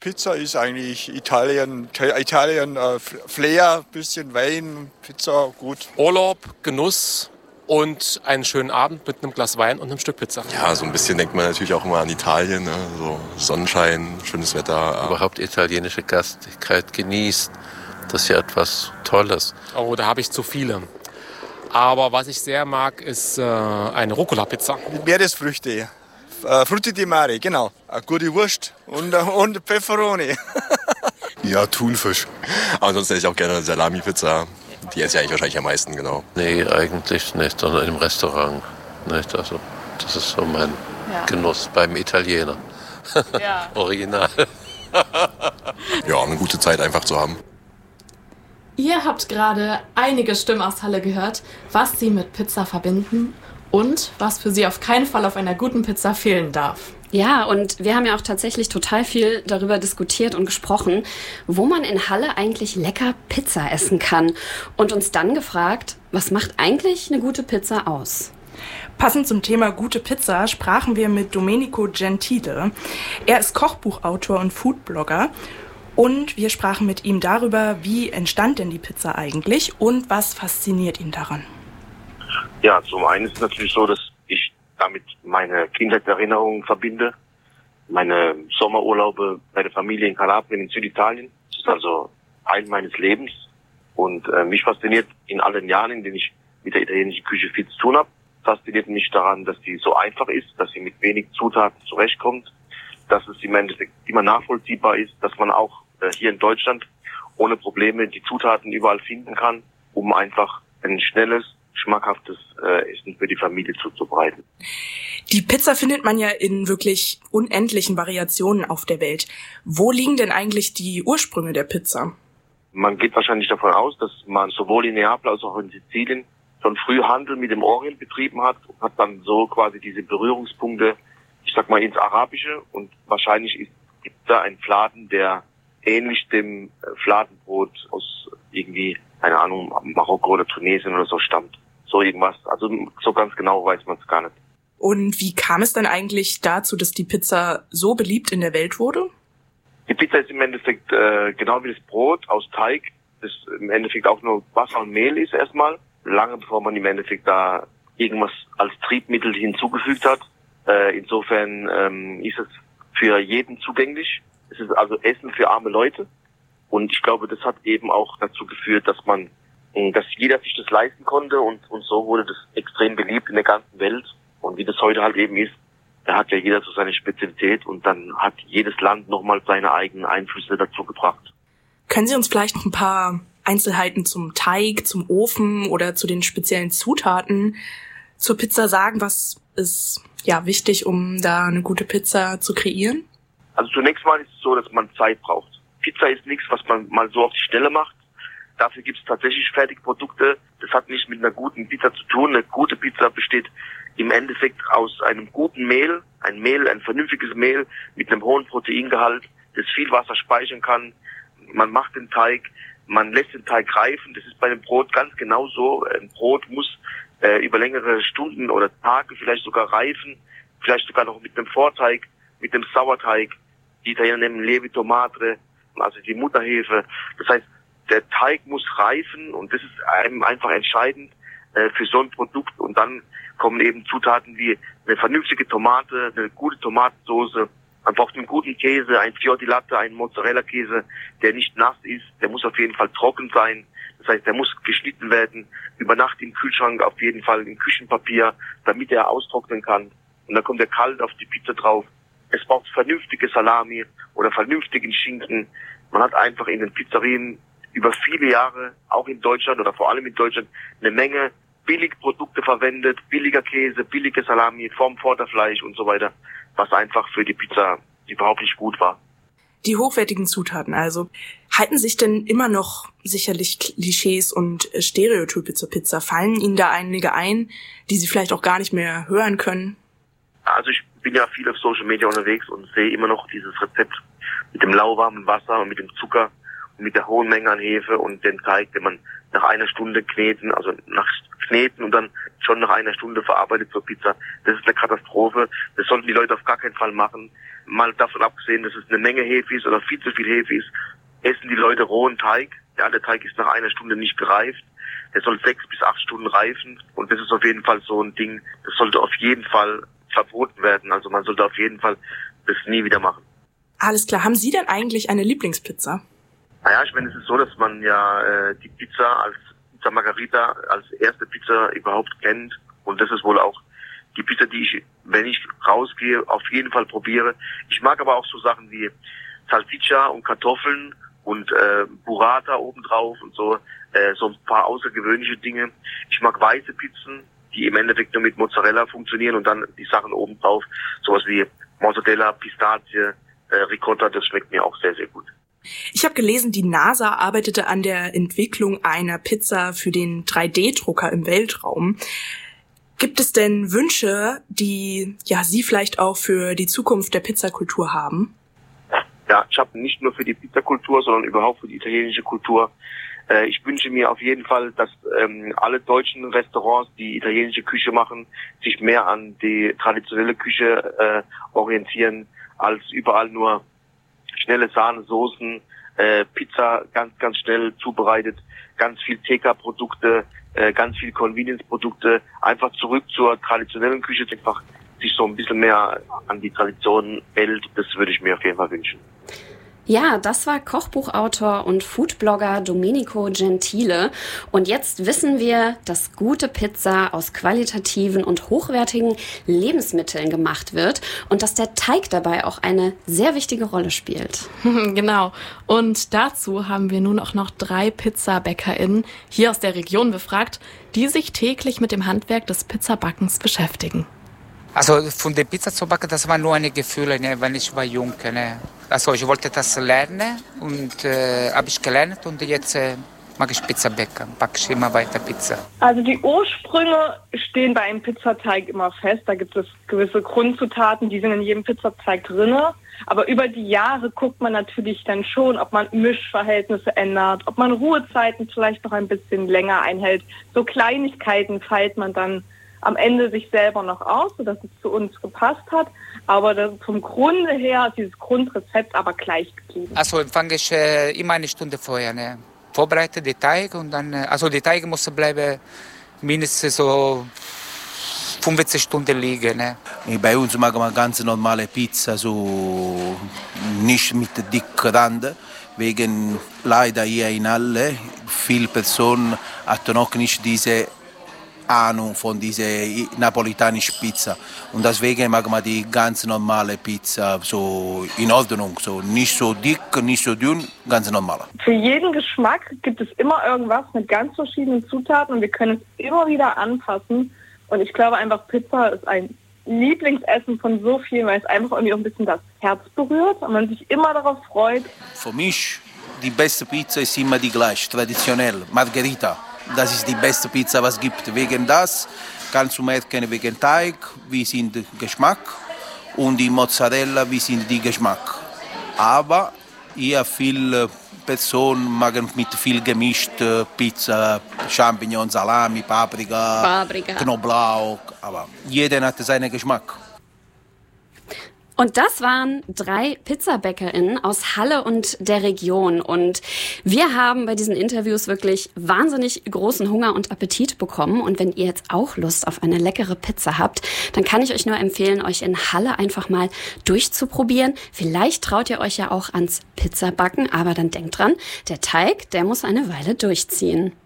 Pizza ist eigentlich Italien Flair, bisschen Wein, Pizza, gut. Urlaub, Genuss und einen schönen Abend mit einem Glas Wein und einem Stück Pizza. Ja, so ein bisschen denkt man natürlich auch immer an Italien, ne? So Sonnenschein, schönes Wetter. Überhaupt italienische Gastlichkeit genießt, das ist ja etwas Tolles. Oh, da habe ich zu viele. Aber was ich sehr mag, ist eine Rucola-Pizza. Mit Meeresfrüchte. Frutti di mare, genau. Eine gute Wurst und Pepperoni. Ja, Thunfisch. Aber ansonsten esse ich auch gerne Salami-Pizza. Die esse ich eigentlich wahrscheinlich am meisten, genau. Nee, eigentlich nicht, sondern im Restaurant. Nicht? Also, das ist so mein Genuss beim Italiener. Ja. Original. Ja, eine gute Zeit einfach zu haben. Ihr habt gerade einige Stimmen aus Halle gehört, was sie mit Pizza verbinden und was für sie auf keinen Fall auf einer guten Pizza fehlen darf. Ja, und wir haben ja auch tatsächlich total viel darüber diskutiert und gesprochen, wo man in Halle eigentlich lecker Pizza essen kann. Und uns dann gefragt, was macht eigentlich eine gute Pizza aus? Passend zum Thema gute Pizza sprachen wir mit Domenico Gentile. Er ist Kochbuchautor und Foodblogger. Und wir sprachen mit ihm darüber, wie entstand denn die Pizza eigentlich und was fasziniert ihn daran. Ja, zum einen ist es natürlich so, dass ich damit meine Kindheitserinnerungen verbinde. Meine Sommerurlaube bei der Familie in Kalabrien in Süditalien. Das ist also Teil meines Lebens. Und mich fasziniert in allen Jahren, in denen ich mit der italienischen Küche viel zu tun habe, fasziniert mich daran, dass sie so einfach ist, dass sie mit wenig Zutaten zurechtkommt, dass es im Endeffekt immer nachvollziehbar ist, dass man auch hier in Deutschland ohne Probleme die Zutaten überall finden kann, um einfach ein schnelles, schmackhaftes Essen für die Familie zuzubereiten. Die Pizza findet man ja in wirklich unendlichen Variationen auf der Welt. Wo liegen denn eigentlich die Ursprünge der Pizza? Man geht wahrscheinlich davon aus, dass man sowohl in Neapel als auch in Sizilien schon früh Handel mit dem Orient betrieben hat und hat dann so quasi diese Berührungspunkte, ich sag mal, ins Arabische, und wahrscheinlich gibt da ein Fladen, der ähnlich dem Fladenbrot aus irgendwie, keine Ahnung, Marokko oder Tunesien oder so stammt. So irgendwas. Also so ganz genau weiß man es gar nicht. Und wie kam es dann eigentlich dazu, dass die Pizza so beliebt in der Welt wurde? Die Pizza ist im Endeffekt genau wie das Brot aus Teig, das im Endeffekt auch nur Wasser und Mehl ist erstmal, lange bevor man im Endeffekt da irgendwas als Triebmittel hinzugefügt hat. Insofern ist es für jeden zugänglich. Es ist also Essen für arme Leute. Und ich glaube, das hat eben auch dazu geführt, dass jeder sich das leisten konnte, und so wurde das extrem beliebt in der ganzen Welt. Und wie das heute halt eben ist, da hat ja jeder so seine Spezialität, und dann hat jedes Land nochmal seine eigenen Einflüsse dazu gebracht. Können Sie uns vielleicht noch ein paar Einzelheiten zum Teig, zum Ofen oder zu den speziellen Zutaten zur Pizza sagen? Was ist wichtig, um da eine gute Pizza zu kreieren? Also zunächst mal ist es so, dass man Zeit braucht. Pizza ist nichts, was man mal so auf die Schnelle macht. Dafür gibt es tatsächlich Fertigprodukte. Das hat nicht mit einer guten Pizza zu tun. Eine gute Pizza besteht im Endeffekt aus einem guten Mehl, ein vernünftiges Mehl mit einem hohen Proteingehalt, das viel Wasser speichern kann. Man macht den Teig, man lässt den Teig reifen. Das ist bei einem Brot ganz genauso. Ein Brot muss über längere Stunden oder Tage vielleicht sogar reifen, vielleicht sogar noch mit einem Vorteig, mit dem Sauerteig. Die Italiener nennen Lievito Madre, also die Mutterhefe. Das heißt, der Teig muss reifen, und das ist einem einfach entscheidend für so ein Produkt. Und dann kommen eben Zutaten wie eine vernünftige Tomate, eine gute Tomatensauce. Man braucht einen guten Käse, ein Fior di Latte, einen Mozzarella-Käse, der nicht nass ist. Der muss auf jeden Fall trocken sein. Das heißt, der muss geschnitten werden, über Nacht im Kühlschrank, auf jeden Fall in Küchenpapier, damit er austrocknen kann. Und dann kommt er kalt auf die Pizza drauf. Es braucht vernünftige Salami oder vernünftigen Schinken. Man hat einfach in den Pizzerien über viele Jahre, auch in Deutschland oder vor allem in Deutschland, eine Menge Billigprodukte verwendet, billiger Käse, billige Salami, vom Vorderfleisch und so weiter, was einfach für die Pizza überhaupt nicht gut war. Die hochwertigen Zutaten also. Halten sich denn immer noch sicherlich Klischees und Stereotype zur Pizza? Fallen Ihnen da einige ein, die Sie vielleicht auch gar nicht mehr hören können? Also ich bin ja viel auf Social Media unterwegs und sehe immer noch dieses Rezept mit dem lauwarmen Wasser und mit dem Zucker mit der hohen Menge an Hefe und den Teig, den man nach einer Stunde kneten und dann schon nach einer Stunde verarbeitet zur Pizza. Das ist eine Katastrophe. Das sollten die Leute auf gar keinen Fall machen. Mal davon abgesehen, dass es eine Menge Hefe ist oder viel zu viel Hefe ist, essen die Leute rohen Teig. Ja, der Teig ist nach einer Stunde nicht gereift. Der soll 6 bis 8 Stunden reifen. Und das ist auf jeden Fall so ein Ding, das sollte auf jeden Fall verboten werden. Also man sollte auf jeden Fall das nie wieder machen. Alles klar. Haben Sie denn eigentlich eine Lieblingspizza? Naja, ich meine, es ist so, dass man ja die Pizza als Pizza Margherita als erste Pizza überhaupt kennt. Und das ist wohl auch die Pizza, die ich, wenn ich rausgehe, auf jeden Fall probiere. Ich mag aber auch so Sachen wie Salsiccia und Kartoffeln und Burrata obendrauf und so ein paar außergewöhnliche Dinge. Ich mag weiße Pizzen, die im Endeffekt nur mit Mozzarella funktionieren und dann die Sachen obendrauf. Sowas wie Mozzarella, Pistazie, Ricotta, das schmeckt mir auch sehr, sehr gut. Ich habe gelesen, die NASA arbeitete an der Entwicklung einer Pizza für den 3D-Drucker im Weltraum. Gibt es denn Wünsche, die Sie vielleicht auch für die Zukunft der Pizzakultur haben? Ja, ich habe nicht nur für die Pizzakultur, sondern überhaupt für die italienische Kultur. Ich wünsche mir auf jeden Fall, dass alle deutschen Restaurants, die italienische Küche machen, sich mehr an die traditionelle Küche orientieren, als überall nur schnelle Sahnesoßen, Pizza ganz, ganz schnell zubereitet, ganz viel TK-Produkte, ganz viel Convenience-Produkte, einfach zurück zur traditionellen Küche, einfach sich so ein bisschen mehr an die Tradition hält, das würde ich mir auf jeden Fall wünschen. Ja, das war Kochbuchautor und Foodblogger Domenico Gentile. Und jetzt wissen wir, dass gute Pizza aus qualitativen und hochwertigen Lebensmitteln gemacht wird und dass der Teig dabei auch eine sehr wichtige Rolle spielt. Genau. Und dazu haben wir nun auch noch 3 PizzabäckerInnen hier aus der Region befragt, die sich täglich mit dem Handwerk des Pizzabackens beschäftigen. Also von der Pizza zu backen, das war nur ein Gefühl, wenn ich war jung. Also ich wollte das lernen und habe ich gelernt und jetzt mag ich Pizza backen, backe ich immer weiter Pizza. Also die Ursprünge stehen bei einem Pizzateig immer fest. Da gibt es gewisse Grundzutaten, die sind in jedem Pizzateig drin. Aber über die Jahre guckt man natürlich dann schon, ob man Mischverhältnisse ändert, ob man Ruhezeiten vielleicht noch ein bisschen länger einhält. So Kleinigkeiten feilt man dann am Ende sich selber noch aus, sodass es zu uns gepasst hat. Aber vom Grunde her ist dieses Grundrezept aber gleich geblieben. Also fange ich immer eine Stunde vorher. Vorbereite den Teig und dann, also der Teig muss bleiben mindestens so 25 Stunden liegen. Bei uns machen wir ganz normale Pizza, so nicht mit dicken Rand. Wegen leider hier in Halle, viele Personen hatten noch nicht diese Ahnung von dieser napolitanischen Pizza. Und deswegen machen wir die ganz normale Pizza so in Ordnung. So nicht so dick, nicht so dünn, ganz normal. Für jeden Geschmack gibt es immer irgendwas mit ganz verschiedenen Zutaten und wir können es immer wieder anpassen. Und ich glaube einfach, Pizza ist ein Lieblingsessen von so vielen, weil es einfach irgendwie auch ein bisschen das Herz berührt und man sich immer darauf freut. Für mich, die beste Pizza ist immer die gleiche, traditionell, Margherita. Das ist die beste Pizza, was es gibt. Wegen das kannst du merken, wegen Teig, wie sind der Geschmack und die Mozzarella, wie sind die Geschmack. Aber hier viele Personen machen mit viel gemischt Pizza, Champignons, Salami, Paprika, Knoblauch. Aber jeder hat seinen Geschmack. Und das waren 3 PizzabäckerInnen aus Halle und der Region. Und wir haben bei diesen Interviews wirklich wahnsinnig großen Hunger und Appetit bekommen. Und wenn ihr jetzt auch Lust auf eine leckere Pizza habt, dann kann ich euch nur empfehlen, euch in Halle einfach mal durchzuprobieren. Vielleicht traut ihr euch ja auch ans Pizzabacken, aber dann denkt dran, der Teig, der muss eine Weile durchziehen.